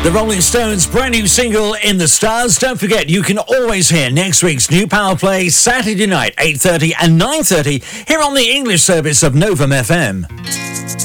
The Rolling Stones' brand new single, In the Stars. Don't forget, you can always hear next week's new Power Play Saturday night, 8:30 and 9:30, here on the English service of Novum FM.